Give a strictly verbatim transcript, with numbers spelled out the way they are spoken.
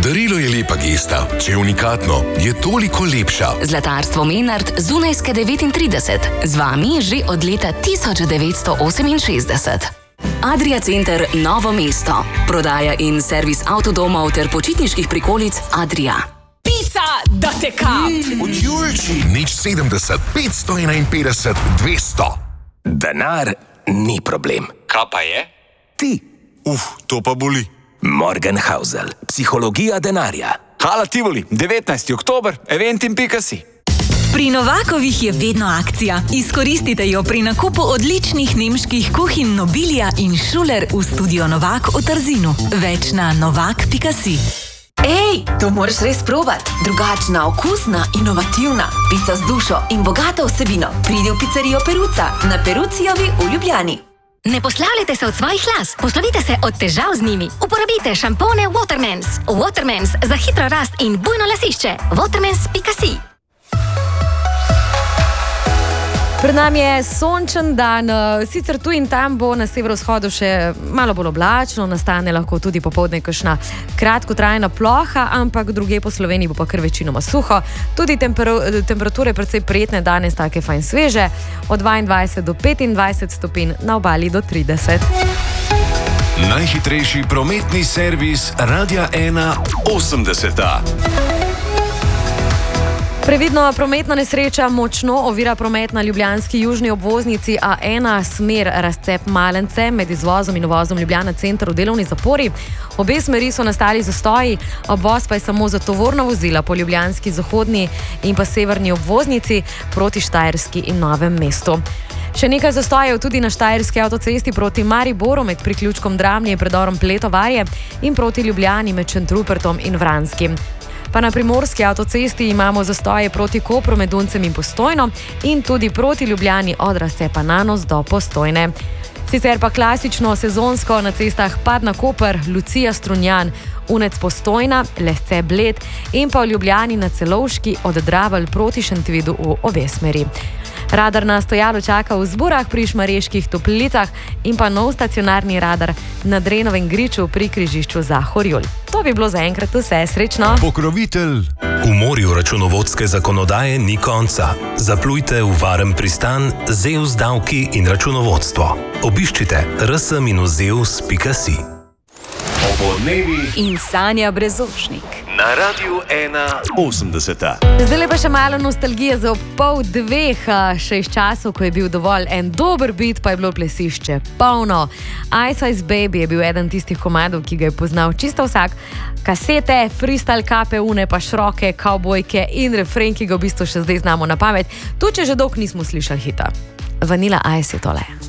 Darilo je lepa gesta. Če je unikatno, je toliko lepša. Zlatarstvo Menard z Dunajske devetintrideset. Z vami že od leta tisoč devetsto oseminšestdeset. Adria Center Novo mesto. Prodaja in servis avtodomov ter počitniških prikolic Adria. Pica, da te kap! Od Julči. Nič sedemdeset, petsto enainpetdeset, dvesto. Denar ni problem. Kaj pa je? Ti. Uf, to pa boli. Morgenhausel. Psihologija denarja. Hala Tivoli, devetnajsti oktober, eventim pika si. Pri Novakovih je vedno akcija. Izkoristite jo pri nakupu odličnih nemških kuhinj Nobilia in Schuler v studio Novak v Trzinu. Več na novak pika si. Ej, to moraš res probati. Drugačna, okusna, inovativna. Pica z dušo in bogato vsebino. Pridi v pizzerijo Peruca na Perucijovi v Ljubljani. Ne poslavljajte se od svojih las, poslovite se od težav z njimi. Uporabite šampone Watermans. Watermans za hitro rast in bujno lasišče. watermans pika si. Pred nami je sončen dan, sicer tu in tam bo na severovzhodu še malo bolj oblačno, nastane lahko tudi popoldne kakšna kratkotrajna ploha, ampak drugje po Sloveniji bo pa kar večinoma suho. Tudi temper- temperature precej prijetne danes, take fajn sveže, od dvaindvajset do petindvajset stopinj, na obali do trideset. Najhitrejši prometni servis Radia ena osemdeseta. Previdno, prometna nesreča močno ovira promet na ljubljanski južni obvoznici A ena, smer razcep Malence med izvozom in uvozom Ljubljana center v delovni zapori. Obe smeri so nastali zastoji, obvoz pa je samo za tovorna vozila po ljubljanski zahodni in pa severni obvoznici proti Štajerski in Novem mestu. Še nekaj zastojev tudi na Štajerski avtocesti proti Mariboru med priključkom Dramlje in predorom Pletovarje in proti Ljubljani med Šentrupertom in Vranskim. Pa na primorski avtocesti imamo zastoje proti Kopru med Duncem in Postojno in tudi proti Ljubljani od razcepa Nanos do Postojne. Sicer pa klasično sezonsko na cestah Padna-Koper, Lucija-Strunjan, Unec-Postojna, Lesce-Bled in pa v Ljubljani na Celovški od Dravelj proti Šentvidu v obe smeri. Radar na stojalo čaka v Zburah pri Šmarjeških Toplicah in pa nov stacionarni radar na Drenovem griču pri križišču za Horjul. To bi bilo zaenkrat vse, srečno. Pokrovitelj. V morju računovodske zakonodaje ni konca. Zaplujte v varen pristan Zeus davki in računovodstvo. Obiščite r s minus zeus pika si. Opoldnevi In Sanja Brezošnik. na Radiu ena osemdeseta. Zdaj pa še malo nostalgije za ob pol dveh, še iz časov, ko je bil dovolj en dober beat, pa je bilo plesišče polno. Ice Ice Baby je bil eden tistih komadov, ki ga je poznal čisto vsak. Kasete, freestyle kape, une pa šroke, kavbojke in refren, ki ga v bistvu še zdaj znamo na pamet. Tu, če že dolgo nismo slišali hita. Vanilla Ice je tole.